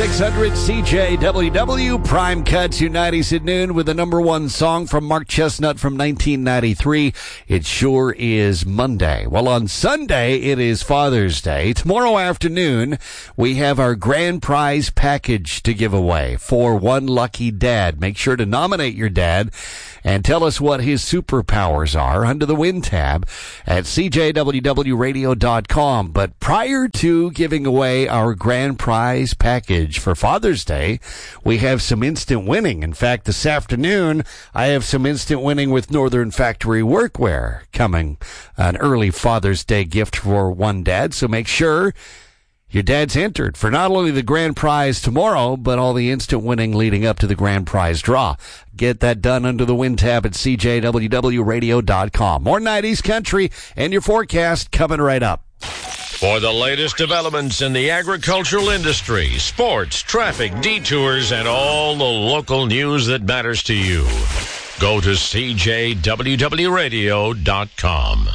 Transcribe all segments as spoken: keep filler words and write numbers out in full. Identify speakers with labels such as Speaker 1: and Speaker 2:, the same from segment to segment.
Speaker 1: six hundred C J W W, Prime Cuts, your nineties at noon with the number one song from Mark Chestnut from nineteen ninety-three. It sure is Monday. Well, on Sunday, it is Father's Day. Tomorrow afternoon, we have our grand prize package to give away for one lucky dad. Make sure to nominate your dad and tell us what his superpowers are under the Win tab at C J W W radio dot com. But prior to giving away our grand prize package for Father's Day, we have some instant winning. In fact, this afternoon, I have some instant winning with Northern Factory Workwear coming. An early Father's Day gift for one dad, so make sure your dad's entered for not only the grand prize tomorrow, but all the instant winning leading up to the grand prize draw. Get that done under the Win tab at C J W W radio dot com. More nineties country and your forecast coming right up.
Speaker 2: For the latest developments in the agricultural industry, sports, traffic, detours, and all the local news that matters to you, go to C J W W radio dot com.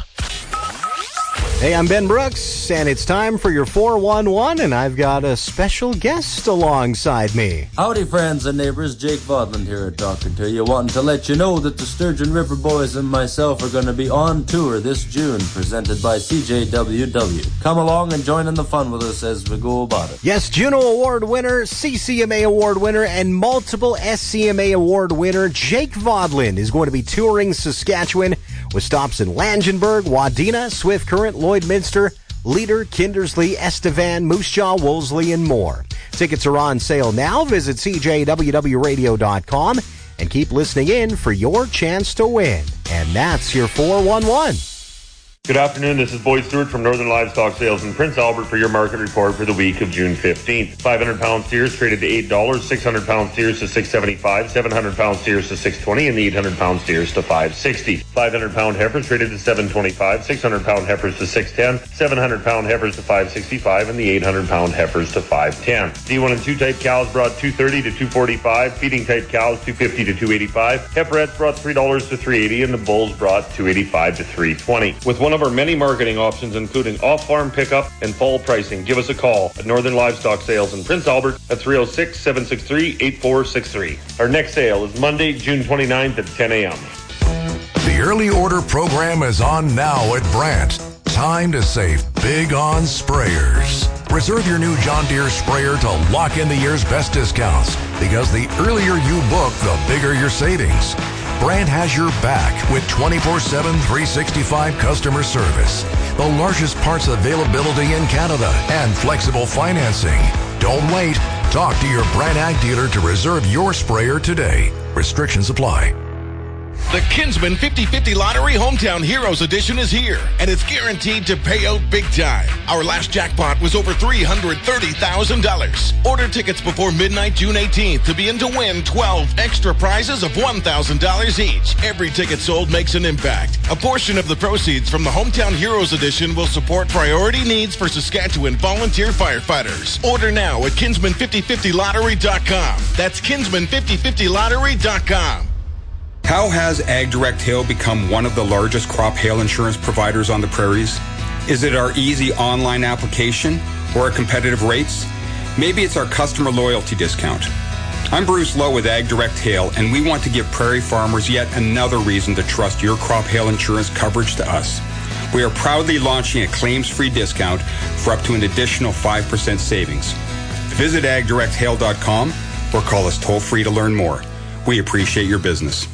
Speaker 3: Hey, I'm Ben Brooks, and it's time for your four one one, and I've got a special guest alongside me.
Speaker 4: Howdy, friends and neighbors. Jake Vodland here talking to you, wanting to let you know that the Sturgeon River Boys and myself are going to be on tour this June, presented by C J W W. Come along and join in the fun with us as we go about it.
Speaker 3: Yes, Juno Award winner, C C M A Award winner, and multiple S C M A Award winner Jake Vodland is going to be touring Saskatchewan with stops in Langenburg, Wadena, Swift Current, Lloydminster, Leader, Kindersley, Estevan, Moose Jaw, Wolseley, and more. Tickets are on sale now. Visit C J W W radio dot com and keep listening in for your chance to win. And that's your four one one.
Speaker 5: Good afternoon, this is Boyd Stewart from Northern Livestock Sales in Prince Albert for your market report for the week of June fifteenth. five hundred pound steers traded to eight dollars, six hundred pound steers to six seventy-five, seven hundred pound steers to six twenty, and the eight hundred pound steers to five sixty. five hundred pound heifers traded to seven twenty-five, six hundred pound heifers to six ten, seven hundred pound heifers to five sixty-five, and the eight hundred pound heifers to five ten. D one and two type cows brought two thirty to two forty-five, feeding type cows two fifty to two eighty-five, heiferettes brought three dollars to three eighty, and the bulls brought two eighty-five to three twenty. With one of our many marketing options, including off-farm pickup and fall pricing, give us a call at Northern Livestock Sales in Prince Albert at three oh six, seven six three, eight four six three. Our next sale is Monday, June twenty-ninth at ten a.m.
Speaker 6: The early order program is on now at Brandt. Time to save big on sprayers. Reserve your new John Deere sprayer to lock in the year's best discounts, because the earlier you book, the bigger your savings. Brandt has your back with twenty-four seven, three sixty-five customer service, the largest parts availability in Canada, and flexible financing. Don't wait. Talk to your Brandt Ag dealer to reserve your sprayer today. Restrictions apply.
Speaker 7: The Kinsman fifty fifty Lottery Hometown Heroes Edition is here, and it's guaranteed to pay out big time. Our last jackpot was over three hundred thirty thousand dollars. Order tickets before midnight June eighteenth to be in to win twelve extra prizes of one thousand dollars each. Every ticket sold makes an impact. A portion of the proceeds from the Hometown Heroes Edition will support priority needs for Saskatchewan volunteer firefighters. Order now at kinsman fifty fifty lottery dot com. That's kinsman fifty fifty lottery dot com.
Speaker 8: How has AgDirect Hail become one of the largest crop hail insurance providers on the prairies? Is it our easy online application or our competitive rates? Maybe it's our customer loyalty discount. I'm Bruce Lowe with AgDirect Hail, and we want to give prairie farmers yet another reason to trust your crop hail insurance coverage to us. We are proudly launching a claims-free discount for up to an additional five percent savings. Visit ag direct hail dot com or call us toll-free to learn more. We appreciate your business.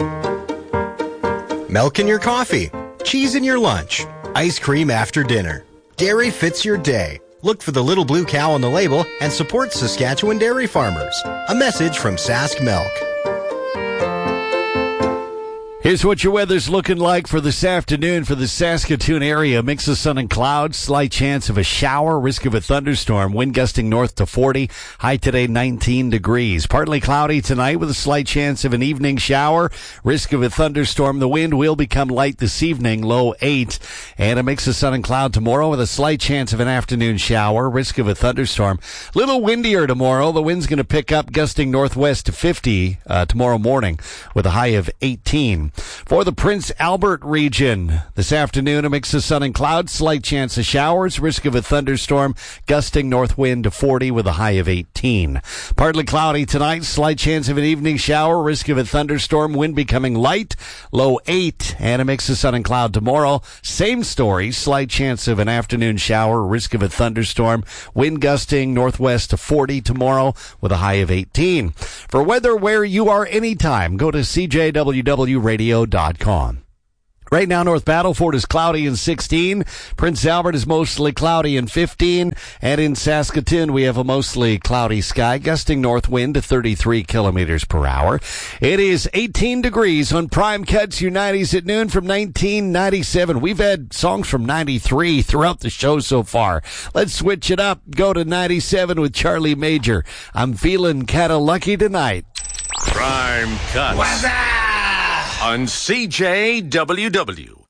Speaker 3: Milk in your coffee, cheese in your lunch, ice cream after dinner. Dairy fits your day. Look for the little blue cow on the label and support Saskatchewan dairy farmers. A message from Sask Milk.
Speaker 1: Here's what your weather's looking like for this afternoon for the Saskatoon area. Mix of sun and clouds, slight chance of a shower, risk of a thunderstorm, wind gusting north to forty, high today nineteen degrees. Partly cloudy tonight with a slight chance of an evening shower, risk of a thunderstorm. The wind will become light this evening, low eight. And a mix of sun and cloud tomorrow with a slight chance of an afternoon shower, risk of a thunderstorm. Little windier tomorrow. The wind's going to pick up, gusting northwest to fifty uh, tomorrow morning with a high of eighteen. For the Prince Albert region, this afternoon, a mix of sun and clouds, slight chance of showers, risk of a thunderstorm, gusting north wind to forty with a high of eighteen. Partly cloudy tonight, slight chance of an evening shower, risk of a thunderstorm, wind becoming light, low eight, and a mix of sun and cloud tomorrow. Same story, slight chance of an afternoon shower, risk of a thunderstorm, wind gusting northwest to forty tomorrow with a high of eighteen. For weather where you are anytime, go to C J W W radio dot com. Right now, North Battleford is cloudy and sixteen. Prince Albert is mostly cloudy and fifteen. And in Saskatoon, we have a mostly cloudy sky, gusting north wind to thirty-three kilometers per hour. It is eighteen degrees on Prime Cuts Unites at noon from nineteen ninety-seven. We've had songs from ninety-three throughout the show so far. Let's switch it up. Go to ninety-seven with Charlie Major. I'm feeling kind of lucky tonight.
Speaker 2: Prime Cuts on C J W W.